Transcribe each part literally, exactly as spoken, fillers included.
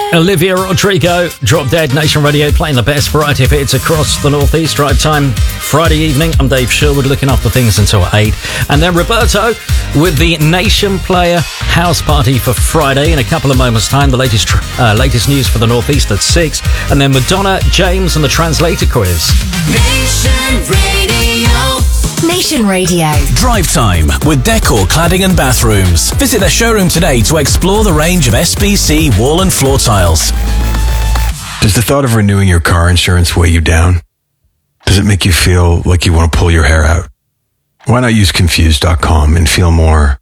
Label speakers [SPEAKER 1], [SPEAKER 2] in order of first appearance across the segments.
[SPEAKER 1] Olivia Rodrigo, Drop Dead, Nation Radio, playing the best variety of hits across the Northeast. Drive time Friday evening. I'm Dave Sherwood, looking after things until eight. And then Roberto with the Nation Player House Party for Friday. In a couple of moments' time, the latest uh, latest news for the Northeast at six. And then Madonna, James and the Translator Quiz.
[SPEAKER 2] Nation Radio. Nation Radio.
[SPEAKER 3] Drive time with Decor Cladding and Bathrooms. Visit their showroom today to explore the range of S B C wall and floor tiles.
[SPEAKER 4] Does the thought of renewing your car insurance weigh you down? Does it make you feel like you want to pull your hair out? Why not use Confused dot com and feel more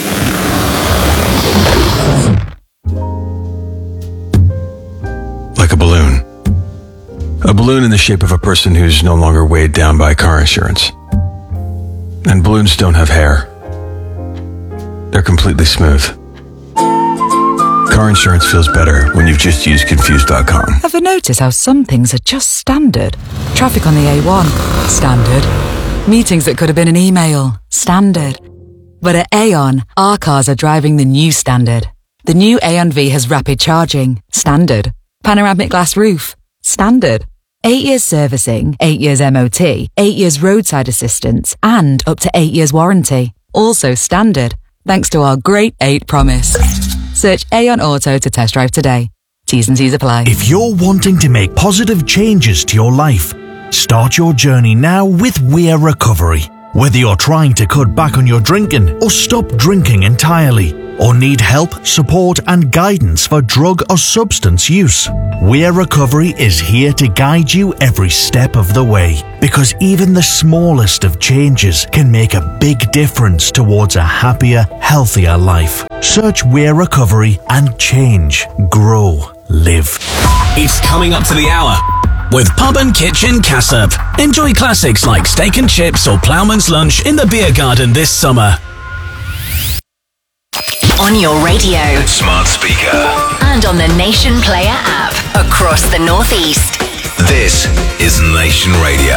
[SPEAKER 4] like a balloon? A balloon in the shape of a person who's no longer weighed down by car insurance. And balloons don't have hair. They're completely smooth. Car insurance feels better when you've just used Confused dot com.
[SPEAKER 5] Ever notice how some things are just standard? Traffic on the A one, standard. Meetings that could have been an email, standard. But at Aon, our cars are driving the new standard. The new Aon V has rapid charging, standard. Panoramic glass roof, standard. Eight years servicing, eight years M O T, eight years roadside assistance, and up to eight years warranty. Also standard, thanks to our Great eight promise. Search Aon Auto to test drive today. T's and C's apply.
[SPEAKER 6] If you're wanting to make positive changes to your life, start your journey now with Weir Recovery. Whether you're trying to cut back on your drinking or stop drinking entirely, or need help, support and guidance for drug or substance use, Weir Recovery is here to guide you every step of the way, because even the smallest of changes can make a big difference towards a happier, healthier life. Search Weir Recovery and change, grow, live.
[SPEAKER 3] It's coming up to the hour with Pub and Kitchen Cassup. Enjoy classics like steak and chips or ploughman's lunch in the beer garden this summer.
[SPEAKER 2] On your radio,
[SPEAKER 7] smart speaker,
[SPEAKER 2] and on the Nation Player app across the Northeast.
[SPEAKER 7] This is Nation Radio.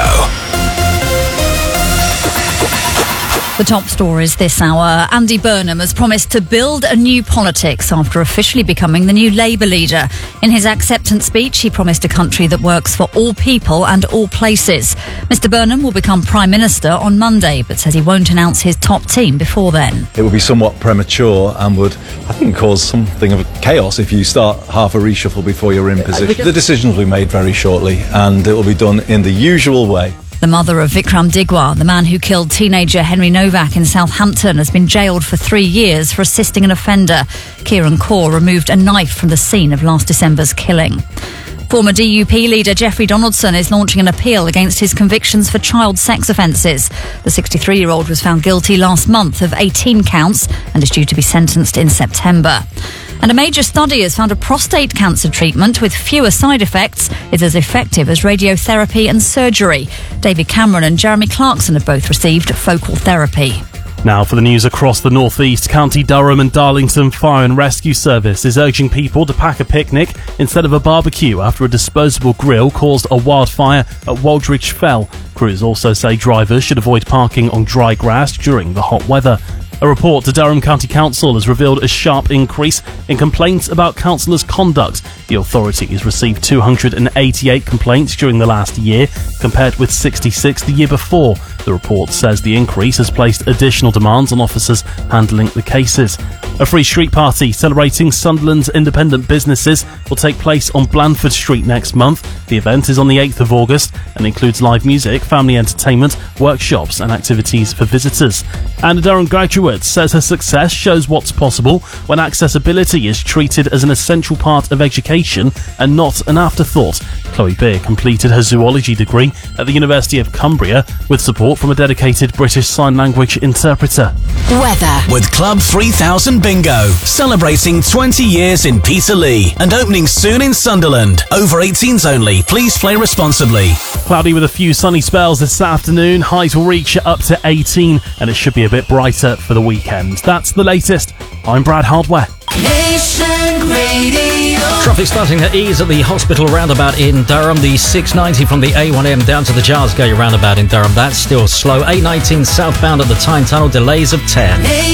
[SPEAKER 8] The top stories this hour. Andy Burnham has promised to build a new politics after officially becoming the new Labour leader. In his acceptance speech, he promised a country that works for all people and all places. Mister Burnham will become Prime Minister on Monday, but says he won't announce his top team before then.
[SPEAKER 9] It would be somewhat premature and would, I think, cause something of chaos if you start half a reshuffle before you're in position. The decisions will be made very shortly, and it will be done in the usual way.
[SPEAKER 8] The mother of Vikram Digwa, the man who killed teenager Henry Novak in Southampton, has been jailed for three years for assisting an offender. Kieran Kaur removed a knife from the scene of last December's killing. Former D U P leader Jeffrey Donaldson is launching an appeal against his convictions for child sex offences. The sixty-three-year-old was found guilty last month of eighteen counts and is due to be sentenced in September. And a major study has found a prostate cancer treatment with fewer side effects is as effective as radiotherapy and surgery. David Cameron and Jeremy Clarkson have both received focal therapy.
[SPEAKER 10] Now for the news across the Northeast. County Durham and Darlington Fire and Rescue Service is urging people to pack a picnic instead of a barbecue after a disposable grill caused a wildfire at Waldridge Fell. Crews also say drivers should avoid parking on dry grass during the hot weather. A report to Durham County Council has revealed a sharp increase in complaints about councillors' conduct. The authority has received two hundred eighty-eight complaints during the last year, compared with sixty-six the year before. The report says the increase has placed additional demands on officers handling the cases. A free street party celebrating Sunderland's independent businesses will take place on Blandford Street next month. The event is on the eighth of August and includes live music, family entertainment, workshops and activities for visitors. And a Durham graduate says her success shows what's possible when accessibility is treated as an essential part of education and not an afterthought. Chloe Beer completed her zoology degree at the University of Cumbria with support from a dedicated British Sign Language interpreter.
[SPEAKER 2] Weather
[SPEAKER 3] with Club three thousand Bingo, celebrating twenty years in Peterlee and opening soon in Sunderland. Over eighteens only. Please play responsibly.
[SPEAKER 10] Cloudy with a few sunny spells this afternoon. Highs will reach up to eighteen and it should be a bit brighter for the weekend. That's the latest. I'm Brad Hardware.
[SPEAKER 2] Nation Radio.
[SPEAKER 1] Traffic starting to ease at the hospital roundabout in Durham. The six ninety from the A one M down to the Giles Gate roundabout in Durham. That's still slow. A nineteen southbound at the Tyne Tunnel. Delays of ten.